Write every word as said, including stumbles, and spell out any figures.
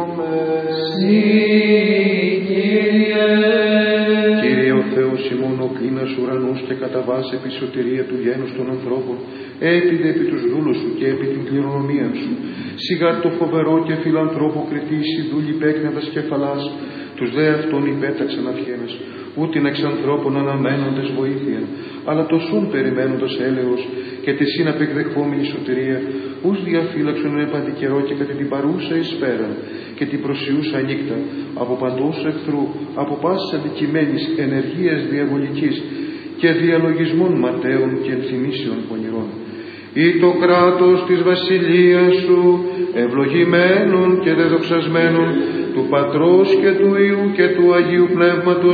Σύ, Κύριε. Κύριε ο Θεός ημών, ο κλίνας ουρανούς και κατά βάση επί σωτηρία του γένους των ανθρώπων, έπειδε επί τους δούλους σου και επί την κληρονομία σου. Σιγά το φοβερό και φιλανθρώπο κριτήσει δούλοι παίκνεδας κεφαλάς, τους δε αυτών υπέταξαν αυχένες, ούτιν εξ ανθρώπων αναμένοντες βοήθεια, αλλά το σουν περιμένοντας έλεος και τη σύν απεκδεχόμενη σωτηρία, ους διαφύλαξον επαντι καιρό και κατά την παρούσα εισπέραν και την προσιούσα νύκτα, από παντός εχθρού, από πάσης αντικειμένης ενεργείας διαβολικής και διαλογισμών ματέων και ενθυμίσεων πονηρών. Ή το κράτος της βασιλείας σου, ευλογημένων και δεδοξασμένων, του Πατρός και του Υιού και του Αγίου Πνεύματος,